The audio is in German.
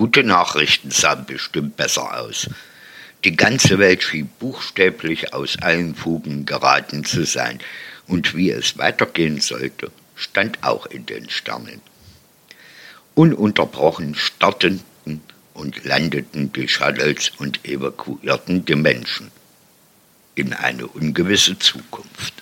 gute Nachrichten sahen bestimmt besser aus. Die ganze Welt schien buchstäblich aus allen Fugen geraten zu sein, und wie es weitergehen sollte, stand auch in den Sternen. Ununterbrochen starteten und landeten die Shuttles und evakuierten die Menschen in eine ungewisse Zukunft.